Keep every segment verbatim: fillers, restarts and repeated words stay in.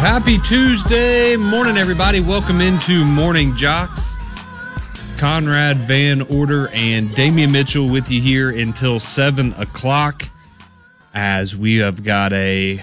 Happy Tuesday morning, everybody. Welcome into Morning Jocks. Conrad Van Order and Damian Mitchell with you here until seven o'clock as we have got a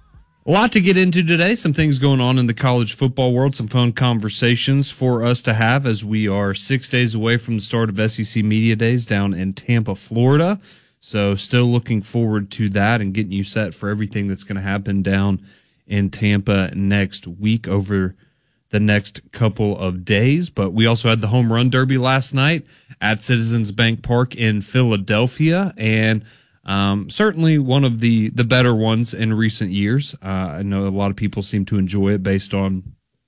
lot to get into today. Some things going on in the college football world, some fun conversations for us to have as we are six days away from the start of S E C Media Days down in Tampa, Florida. So still looking forward to that and getting you set for everything that's going to happen down in Tampa next week over the next couple of days. But we also had the Home Run Derby last night at Citizens Bank Park in Philadelphia, and um, certainly one of the, the better ones in recent years. Uh, I know a lot of people seem to enjoy it based on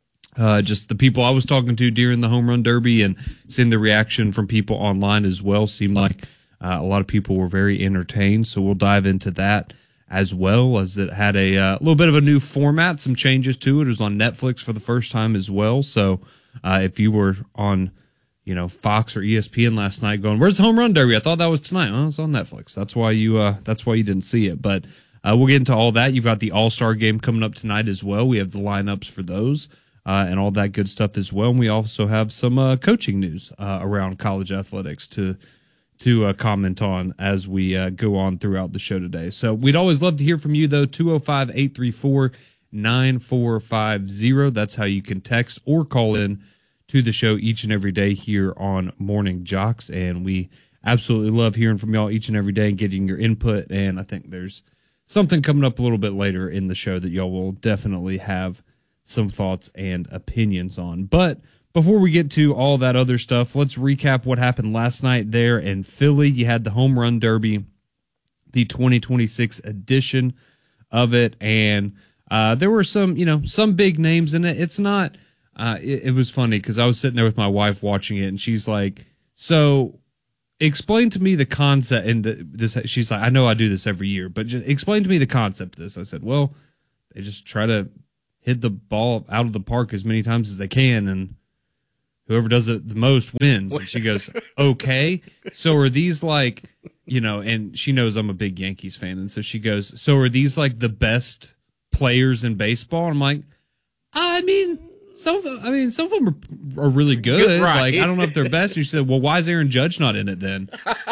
uh, just the people I was talking to during the Home Run Derby and seeing the reaction from people online as well. Seemed like uh, a lot of people were very entertained, so we'll dive into that as well, as it had a uh, little bit of a new format, some changes to it. It was on Netflix for the first time as well. So uh, if you were on, you know, Fox or E S P N last night going, "Where's the Home Run Derby?" I thought that was tonight. Well, it's on Netflix. That's why you uh, that's why you didn't see it. But uh, we'll get into all that. You've got the All-Star game coming up tonight as well. We have the lineups for those uh, and all that good stuff as well. And we also have some uh, coaching news uh, around college athletics to to uh, comment on as we uh, go on throughout the show today. So we'd always love to hear from you, though. two oh five, eight three four, nine four five zero. That's how you can text or call in to the show each and every day here on Morning Jocks. And we absolutely love hearing from y'all each and every day and getting your input. And I think there's something coming up a little bit later in the show that y'all will definitely have some thoughts and opinions on. But before we get to all that other stuff, let's recap what happened last night there in Philly. You had the Home Run Derby, the twenty twenty-six edition of it, and uh, there were some, you know, some big names in it. It's not, uh, it, it was funny because I was sitting there with my wife watching it, and she's like, so explain to me the concept. And the, this, she's like, I know I do this every year, but just explain to me the concept of this. I said, well, they just try to hit the ball out of the park as many times as they can, and whoever does it the most wins. And she goes, okay. So are these like, you know, and she knows I'm a big Yankees fan. And so she goes, so are these like the best players in baseball? And I'm like, I mean, some of them, I mean, some of them are, are really good. Right. Like, I don't know if they're best. And she said, well, why is Aaron Judge not in it then?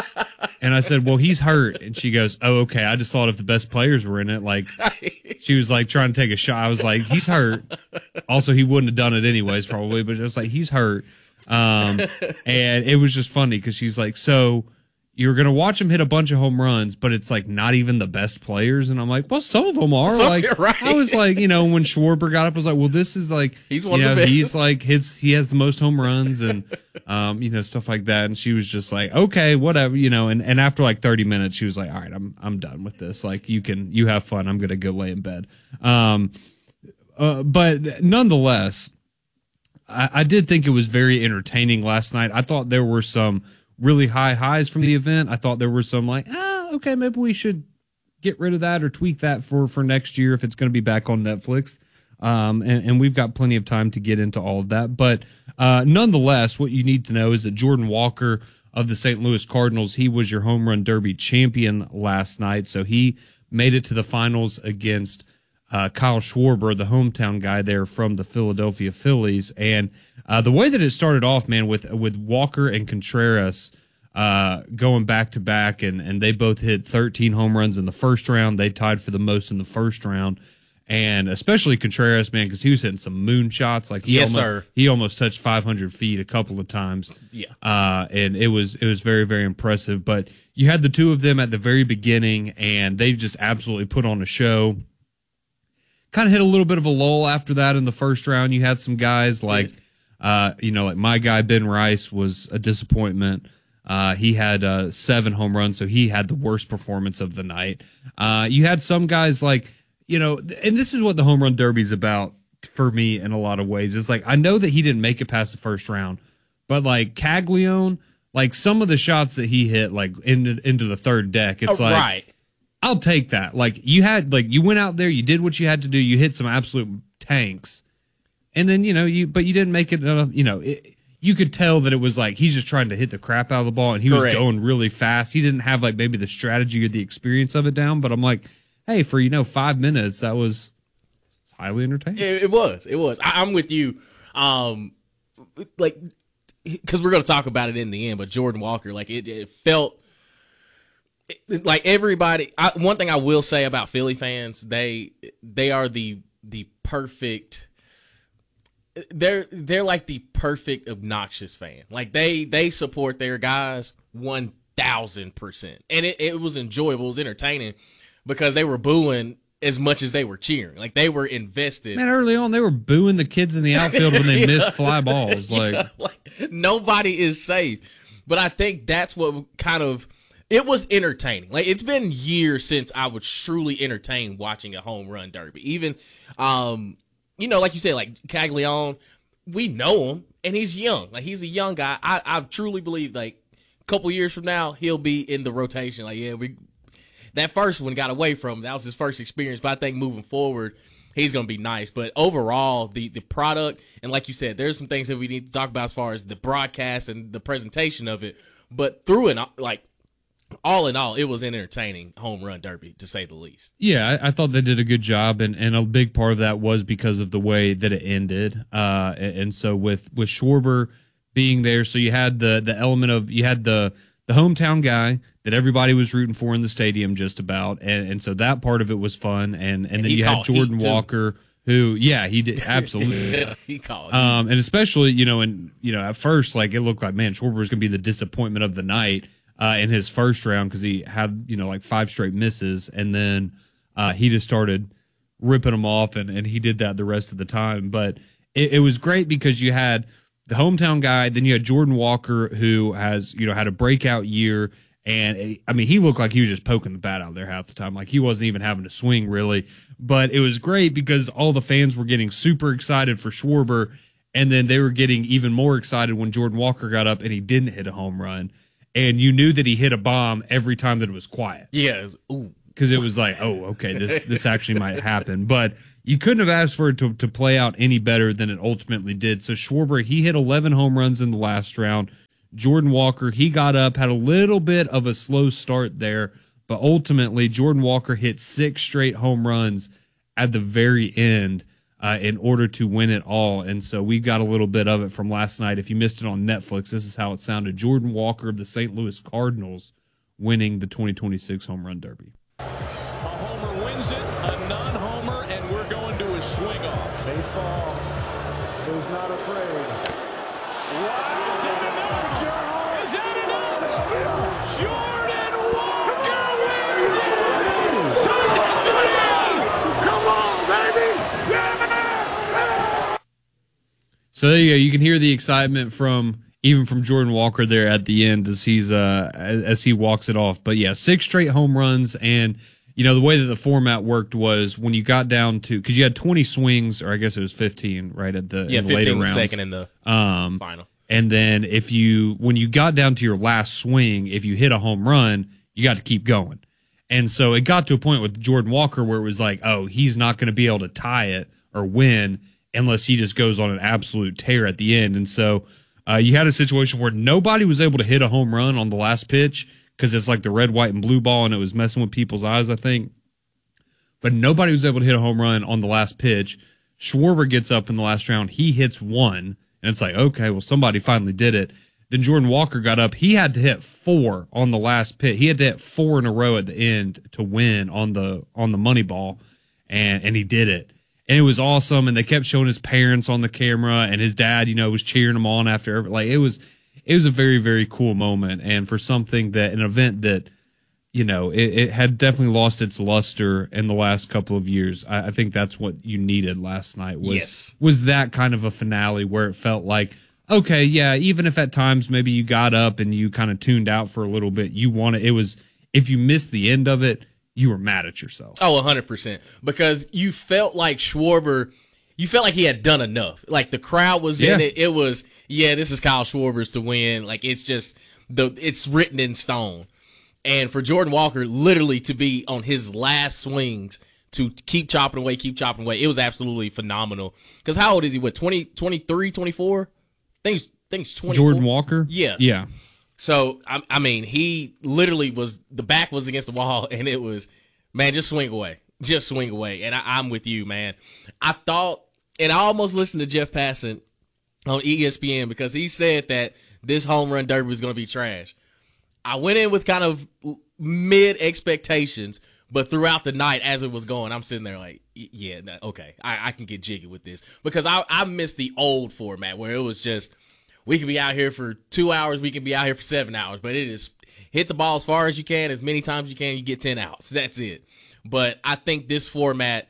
And I said, well, he's hurt. And she goes, oh, okay. I just thought if the best players were in it, like, she was like trying to take a shot. I was like, he's hurt. Also, he wouldn't have done it anyways, probably, but it was like, he's hurt. Um, and it was just funny because she's like, so you're going to watch him hit a bunch of home runs, but it's like not even the best players. And I'm like, well, some of them are. Some, like, right. I was like, you know, when Schwarber got up, I was like, well, this is like, he's one you know, of the best. He's like, hits, he has the most home runs and, um, you know, stuff like that. And she was just like, okay, whatever, you know, and, and after like thirty minutes, she was like, all right, I'm, I'm done with this. Like, you can, you have fun. I'm going to go lay in bed. Um, uh, but nonetheless, I, I did think it was very entertaining last night. I thought there were some really high highs from the event. I thought there were some like, ah, okay, maybe we should get rid of that or tweak that for, for next year if it's going to be back on Netflix. Um, and, and we've got plenty of time to get into all of that. But uh, nonetheless, what you need to know is that Jordan Walker of the Saint Louis Cardinals, he was your Home Run Derby champion last night. So he made it to the finals against uh, Kyle Schwarber, the hometown guy there from the Philadelphia Phillies. And Uh, the way that it started off, man, with with Walker and Contreras uh, going back to back, and and they both hit thirteen home runs in the first round. They tied for the most in the first round, and especially Contreras, man, because he was hitting some moon shots. Like he yes, almost, sir. He almost touched five hundred feet a couple of times. Yeah, uh, and it was it was very very impressive. But you had the two of them at the very beginning, and they just absolutely put on a show. Kind of hit a little bit of a lull after that in the first round. You had some guys like. Yeah. Uh, you know, like my guy, Ben Rice, was a disappointment. Uh, he had uh, seven home runs, so he had the worst performance of the night. Uh, you had some guys like, you know, and this is what the Home Run Derby is about for me in a lot of ways. It's like, I know that he didn't make it past the first round, but like Caglione, like some of the shots that he hit, like into, into the third deck, it's oh, like, right. I'll take that. Like you had, like you went out there, you did what you had to do, you hit some absolute tanks. And then, you know, you but you didn't make it, uh, you know, it, you could tell that it was like he's just trying to hit the crap out of the ball, and he Correct. was going really fast. He didn't have, like, maybe the strategy or the experience of it down, but I'm like, hey, for, you know, five minutes, that was highly entertaining. It, it was. It was. I, I'm with you. Um, like, because we're going to talk about it in the end, but Jordan Walker, like, it, it felt it, like everybody. I, one thing I will say about Philly fans, they they are the the perfect. They're they're like the perfect obnoxious fan. Like they they support their guys one thousand percent, and it, it was enjoyable. It was entertaining because they were booing as much as they were cheering. Like they were invested. Man, early on they were booing the kids in the outfield when they yeah. missed fly balls. Like, yeah, like nobody is safe. But I think that's what kind of it was entertaining. Like it's been years since I would truly entertain watching a home run derby. Even, um, you know, like you said, like Caglione, we know him and he's young. Like he's a young guy. I, I truly believe like a couple years from now he'll be in the rotation. Like yeah, we. That first one got away from him. That was his first experience. But I think moving forward, he's going to be nice. But overall, the the product, and like you said, there's some things that we need to talk about as far as the broadcast and the presentation of it. But through it, like, all in all, it was an entertaining home run derby, to say the least. Yeah, I, I thought they did a good job, and, and a big part of that was because of the way that it ended. Uh, and, and so with, with Schwarber being there, so you had the, the element of, you had the the hometown guy that everybody was rooting for in the stadium just about. And, and so that part of it was fun. And, and, and then you had Jordan Walker who, yeah, he did. Absolutely. yeah, he called. Um, and especially, you know, and, you know, at first, like it looked like, man, Schwarber was going to be the disappointment of the night, uh, in his first round. Cause he had, you know, like five straight misses. And then, uh, he just started ripping them off and, and he did that the rest of the time. But it, it was great because you had the hometown guy, then you had Jordan Walker, who has, you know, had a breakout year. And, I mean, he looked like he was just poking the bat out there half the time. Like, he wasn't even having to swing, really. But it was great because all the fans were getting super excited for Schwarber, and then they were getting even more excited when Jordan Walker got up and he didn't hit a home run. And you knew that he hit a bomb every time that it was quiet. Yeah. It was, ooh. Because it was like, oh, okay, this this actually might happen. But you couldn't have asked for it to, to play out any better than it ultimately did. So Schwarber, he hit eleven home runs in the last round. Jordan Walker, he got up, had a little bit of a slow start there, but ultimately Jordan Walker hit six straight home runs at the very end uh, in order to win it all. And so we got a little bit of it from last night. If you missed it on Netflix, this is how it sounded. Jordan Walker of the Saint Louis Cardinals winning the twenty twenty-six Home Run Derby. A homer wins it, a non-homer, and we're going to a swing-off. Baseball is not afraid. Wow! Is that enough? Jordan Walker wins it! Come on, baby! Yeah! So there you go. You can hear the excitement from even from Jordan Walker there at the end as he's uh as, as he walks it off. But yeah, six straight home runs, and you know the way that the format worked was when you got down to because you had twenty swings, or I guess it was fifteen, right at the yeah in the fifteen later rounds. Second in the um, final. And then if you, when you got down to your last swing, if you hit a home run, you got to keep going. And so it got to a point with Jordan Walker where it was like, oh, he's not going to be able to tie it or win unless he just goes on an absolute tear at the end. And so uh, you had a situation where nobody was able to hit a home run on the last pitch because it's like the red, white, and blue ball, and it was messing with people's eyes, I think. But nobody was able to hit a home run on the last pitch. Schwarber gets up in the last round. He hits one. And it's like, okay, well, somebody finally did it. Then Jordan Walker got up. He had to hit four on the last pitch. He had to hit four in a row at the end to win on the on the money ball, and and he did it. And it was awesome. And they kept showing his parents on the camera, and his dad, you know, was cheering him on after every, like it was it was a very, very cool moment. And for something that an event that, you know, it, it had definitely lost its luster in the last couple of years. I, I think that's what you needed last night was yes. was that kind of a finale where it felt like, okay, yeah, even if at times maybe you got up and you kind of tuned out for a little bit, you wanted it was if you missed the end of it, you were mad at yourself. Oh, one hundred percent. Because you felt like Schwarber, you felt like he had done enough. Like the crowd was yeah. in it. It was, yeah, this is Kyle Schwarber's to win. Like it's just the it's written in stone. And for Jordan Walker, literally to be on his last swings, to keep chopping away, keep chopping away, it was absolutely phenomenal. Because how old is he? What, twenty, twenty-three, twenty-four? I think he's, I think he's twenty-four. Jordan Walker? Yeah. Yeah. So, I, I mean, he literally was, the back was against the wall, and it was, man, just swing away. just swing away. And I, I'm with you, man. I thought, and I almost listened to Jeff Passan on E S P N because he said that this home run derby was going to be trash. I went in with kind of mid expectations, but throughout the night as it was going, I'm sitting there like, yeah, okay, I, I can get jiggy with this because I, I missed the old format where it was just we can be out here for two hours, we can be out here for seven hours, but it is hit the ball as far as you can, as many times as you can, you get ten outs. That's it. But I think this format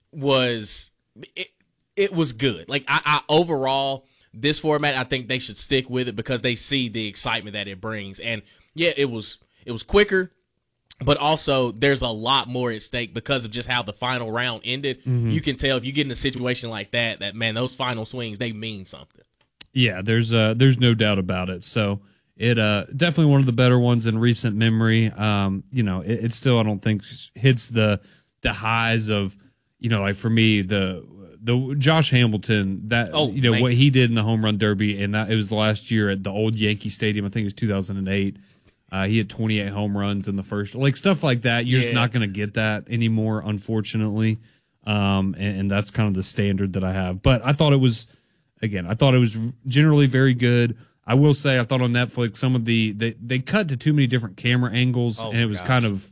was it, it was good. Like I, I overall, this format, I think they should stick with it because they see the excitement that it brings. And yeah, it was it was quicker, but also there's a lot more at stake because of just how the final round ended. Mm-hmm. You can tell if you get in a situation like that, that man, those final swings, they mean something. Yeah, there's uh there's no doubt about it. So it uh definitely one of the better ones in recent memory. Um, you know, it, it still I don't think hits the the highs of, you know, like for me the the Josh Hamilton that oh, you know man. what he did in the home run derby, and that it was last year at the old Yankee Stadium. I think it was two thousand eight. Uh, he had twenty-eight home runs in the first, like stuff like that. You're yeah. just not going to get that anymore, unfortunately. Um, and, and that's kind of the standard that I have. But I thought it was, again, I thought it was generally very good. I will say, I thought on Netflix, some of the, they, they cut to too many different camera angles, oh and it was gosh. kind of,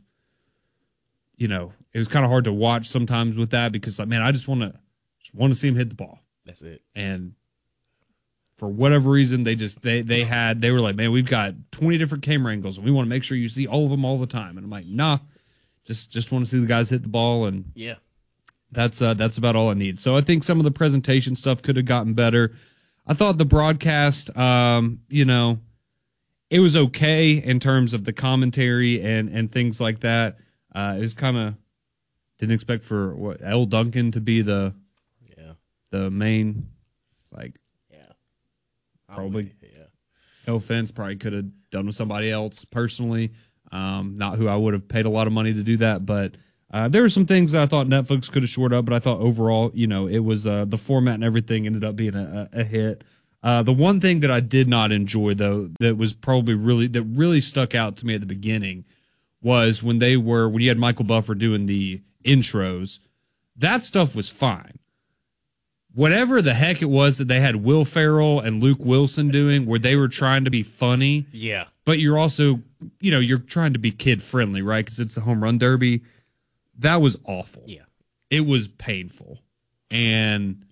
you know, it was kind of hard to watch sometimes with that because, like, man, I just want to, just want to see him hit the ball. That's it. And for whatever reason, they just they they had they were like, man, we've got twenty different camera angles, and we want to make sure you see all of them all the time. And I'm like, nah, just just want to see the guys hit the ball, and yeah, that's uh, that's about all I need. So I think some of the presentation stuff could have gotten better. I thought the broadcast, um, you know, it was okay in terms of the commentary and and things like that. Uh, it was kind of didn't expect for what L. Duncan to be the yeah the main like. Probably, yeah. No offense, probably could have done with somebody else personally. Um, not who I would have paid a lot of money to do that, but uh, there were some things that I thought Netflix could have shored up. But I thought overall, you know, it was uh, the format and everything ended up being a, a hit. Uh, the one thing that I did not enjoy, though, that was probably really that really stuck out to me at the beginning was when they were when you had Michael Buffer doing the intros. That stuff was fine. Whatever the heck it was that they had Will Ferrell and Luke Wilson doing where they were trying to be funny. Yeah. But you're also, you know, you're trying to be kid friendly, right? Because it's a home run derby. That was awful. Yeah. It was painful. And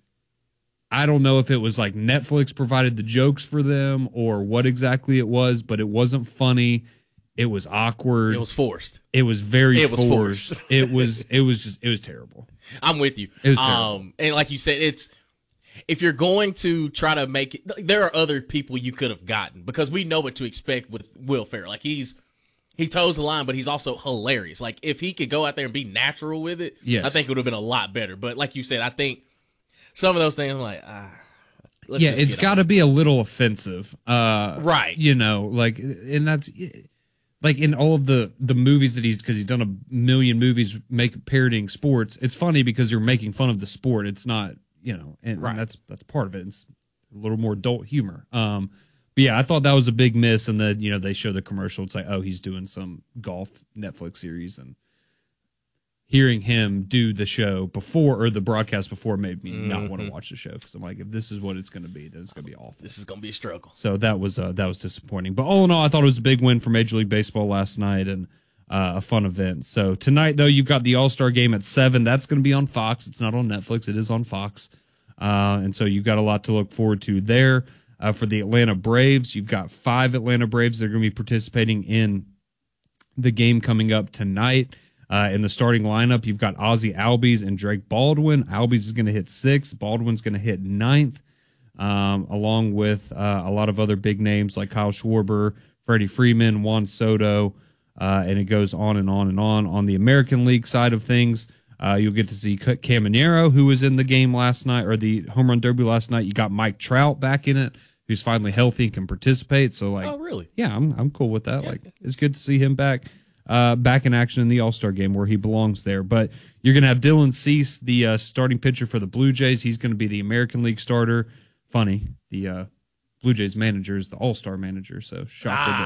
I don't know if it was like Netflix provided the jokes for them or what exactly it was, but it wasn't funny. It was awkward. It was forced. It was very it was forced. forced. it was it was just it was terrible. I'm with you. It was terrible. Um, and like you said, it's if you're going to try to make it, there are other people you could have gotten because we know what to expect with Will Ferrell. Like he's he toes the line, but he's also hilarious. Like if he could go out there and be natural with it, yes. I think it would have been a lot better. But like you said, I think some of those things I'm like, ah. Let's yeah, just it's got to be a little offensive, uh, right? You know, like, and that's. Like in all of the, the movies that he's, because he's done a million movies make parodying sports. It's funny because you're making fun of the sport. It's not, you know, and, right. and that's that's part of it. It's a little more adult humor. Um, but yeah, I thought that was a big miss. And then you know they show the commercial. It's like, oh, he's doing some golf Netflix series, and hearing him do the show before or the broadcast before made me mm-hmm. not want to watch the show because I'm like, if this is what it's going to be, then it's going to be awful. This is going to be a struggle. So that was uh, that was disappointing. But all in all, I thought it was a big win for Major League Baseball last night and uh, a fun event. So tonight, though, you've got the All-Star Game at seven. That's going to be on Fox. It's not on Netflix. It is on Fox. Uh, and so you've got a lot to look forward to there. Uh, for the Atlanta Braves, you've got five Atlanta Braves that are going to be participating in the game coming up tonight. Uh, in the starting lineup, you've got Ozzie Albies and Drake Baldwin. Albies is going to hit sixth. Baldwin's going to hit ninth, um, along with uh, a lot of other big names like Kyle Schwarber, Freddie Freeman, Juan Soto, uh, and it goes on and on and on. On the American League side of things, uh, you'll get to see Caminero, who was in the game last night, or the home run derby last night. You got Mike Trout back in it, who's finally healthy and can participate. So, like, oh, really? Yeah, I'm I'm cool with that. Yeah. Like, it's good to see him back. Uh, back in action in the All-Star game where he belongs there. But you're going to have Dylan Cease, the uh, starting pitcher for the Blue Jays. He's going to be the American League starter. Funny, the uh, Blue Jays manager is the All-Star manager, so shocker ah. that he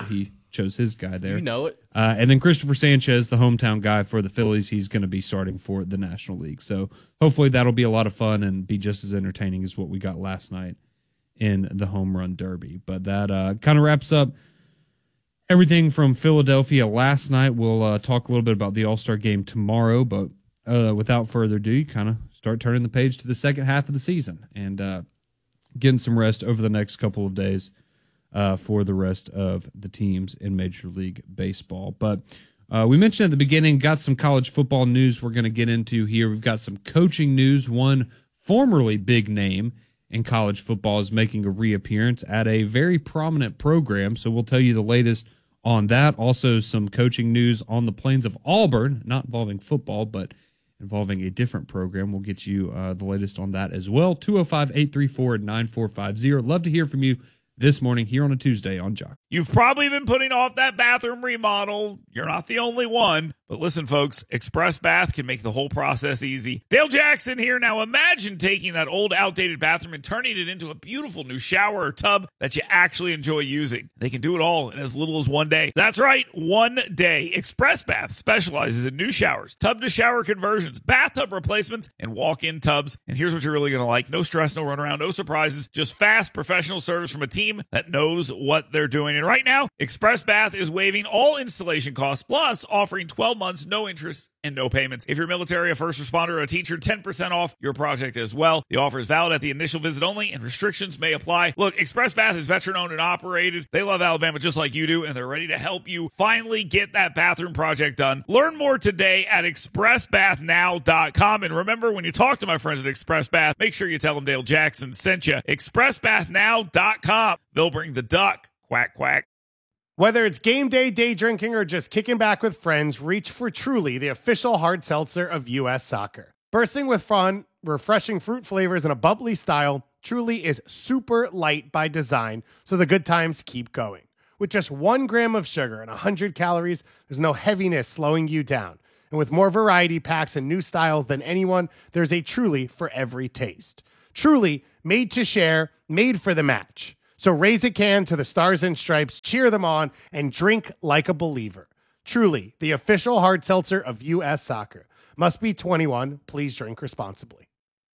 chose his guy there. You know it. Uh, and then Christopher Sanchez, the hometown guy for the Phillies, he's going to be starting for the National League. So hopefully that'll be a lot of fun and be just as entertaining as what we got last night in the Home Run Derby. But that uh, kind of wraps up everything from Philadelphia last night. We'll uh, talk a little bit about the All-Star game tomorrow, but uh, without further ado, you kind of start turning the page to the second half of the season and uh, getting some rest over the next couple of days uh, for the rest of the teams in Major League Baseball. But uh, we mentioned at the beginning, got some college football news we're going to get into here. We've got some coaching news. One formerly big name in college football is making a reappearance at a very prominent program, so we'll tell you the latest on that. Also, some coaching news on the plains of Auburn, not involving football, but involving a different program. We'll get you uh, the latest on that as well. two oh five, eight three four, nine four five oh. Love to hear from you this morning here on a Tuesday on Jock. You've probably been putting off that bathroom remodel. You're not the only one. But listen, folks, Express Bath can make the whole process easy. Dale Jackson here. Now imagine taking that old, outdated bathroom and turning it into a beautiful new shower or tub that you actually enjoy using. They can do it all in as little as one day. That's right, one day. Express Bath specializes in new showers, tub-to-shower conversions, bathtub replacements, and walk-in tubs. And here's what you're really going to like. No stress, no runaround, no surprises. Just fast, professional service from a team that knows what they're doing. And right now, Express Bath is waiving all installation costs, plus offering twelve months, no interest, and no payments. If you're military, a first responder, or a teacher, ten percent off your project as well. The offer is valid at the initial visit only, and restrictions may apply. Look, Express Bath is veteran-owned and operated. They love Alabama just like you do, and they're ready to help you finally get that bathroom project done. Learn more today at express bath now dot com. And remember, when you talk to my friends at Express Bath, make sure you tell them Dale Jackson sent you. express bath now dot com. They'll bring the duck. Quack, quack. Whether it's game day, day drinking, or just kicking back with friends, reach for Truly, the official hard seltzer of U S Soccer. Bursting with fun, refreshing fruit flavors, and a bubbly style, Truly is super light by design, so the good times keep going. With just one gram of sugar and one hundred calories, there's no heaviness slowing you down. And with more variety packs and new styles than anyone, there's a Truly for every taste. Truly, made to share, made for the match. So raise a can to the Stars and Stripes, cheer them on, and drink like a believer. Truly, the official hard seltzer of U S Soccer. Must be twenty-one. Please drink responsibly.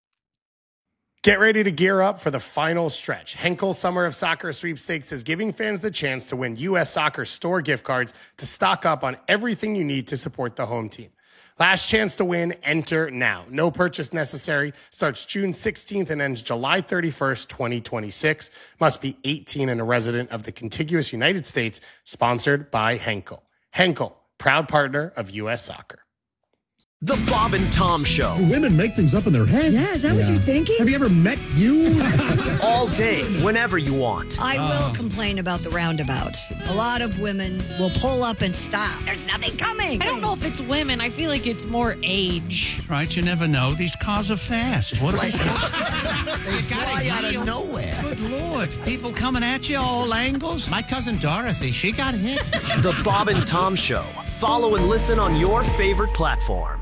Get ready to gear up for the final stretch. Henkel Summer of Soccer Sweepstakes is giving fans the chance to win U S Soccer store gift cards to stock up on everything you need to support the home team. Last chance to win, enter now. No purchase necessary. Starts June sixteenth and ends July thirty-first, twenty twenty-six. Must be eighteen and a resident of the contiguous United States. Sponsored by Henkel. Henkel, proud partner of U S Soccer. The Bob and Tom Show. Do women make things up in their head? Yeah, is that yeah. what you're thinking? Have you ever met you? All day, whenever you want. I oh. will complain about the roundabouts. A lot of women will pull up and stop. There's nothing coming. I don't know if it's women. I feel like it's more age. Right, you never know. These cars are fast. What like, they they fly out of nowhere. Good Lord. People coming at you all angles. My cousin Dorothy, she got hit. The Bob and Tom Show. Follow and listen on your favorite platform.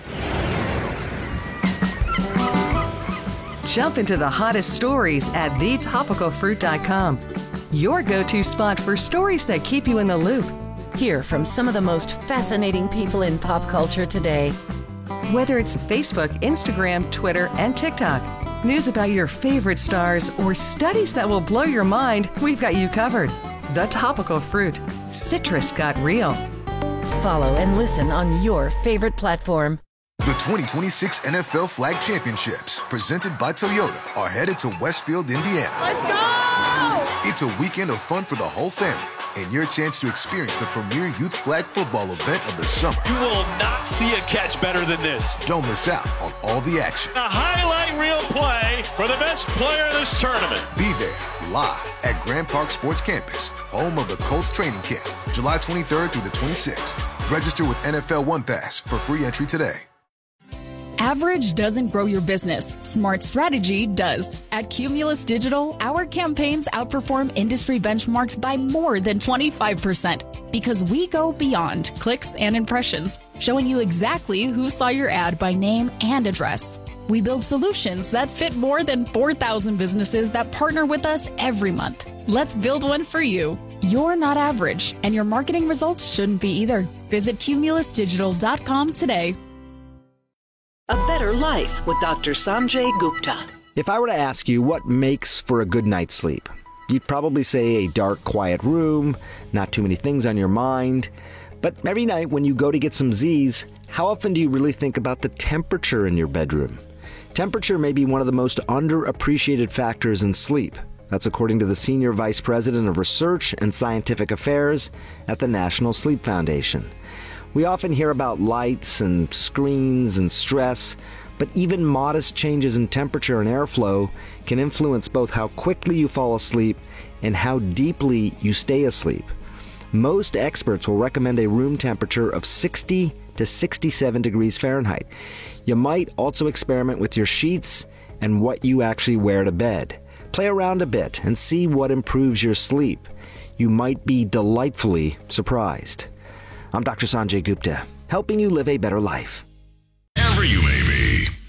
Jump into the hottest stories at the topical fruit dot com. Your go-to spot for stories that keep you in the loop. Hear from some of the most fascinating people in pop culture today. Whether it's Facebook, Instagram, Twitter, and TikTok, news about your favorite stars, or studies that will blow your mind, we've got you covered. The Topical Fruit. Citrus got real. Follow and listen on your favorite platform. The twenty twenty-six N F L Flag Championships, presented by Toyota, are headed to Westfield, Indiana. Let's go! It's a weekend of fun for the whole family, and your chance to experience the premier youth flag football event of the summer. You will not see a catch better than this. Don't miss out on all the action. A highlight reel play for the best player in this tournament. Be there live at Grand Park Sports Campus, home of the Colts training camp, July twenty-third through the twenty-sixth. Register with N F L One Pass for free entry today. Average doesn't grow your business. Smart strategy does. At Cumulus Digital, our campaigns outperform industry benchmarks by more than twenty-five percent because we go beyond clicks and impressions, showing you exactly who saw your ad by name and address. We build solutions that fit more than four thousand businesses that partner with us every month. Let's build one for you. You're not average, and your marketing results shouldn't be either. Visit cumulus digital dot com today. A Better Life with Doctor Sanjay Gupta. If I were to ask you what makes for a good night's sleep, you'd probably say a dark, quiet room, not too many things on your mind. But every night when you go to get some Z's, how often do you really think about the temperature in your bedroom? Temperature may be one of the most underappreciated factors in sleep. That's according to the Senior Vice President of Research and Scientific Affairs at the National Sleep Foundation. We often hear about lights and screens and stress, but even modest changes in temperature and airflow can influence both how quickly you fall asleep and how deeply you stay asleep. Most experts will recommend a room temperature of sixty to sixty-seven degrees Fahrenheit. You might also experiment with your sheets and what you actually wear to bed. Play around a bit and see what improves your sleep. You might be delightfully surprised. I'm Doctor Sanjay Gupta, helping you live a better life. Wherever you may